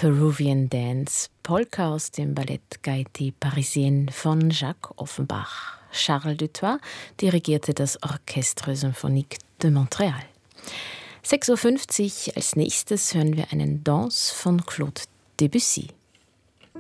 Peruvian Dance, Polka aus dem Ballett Gaieté Parisienne von Jacques Offenbach. Charles Dutoit dirigierte das Orchestre Symphonique de Montréal. 6:50 Uhr als nächstes hören wir einen Danse von Claude Debussy.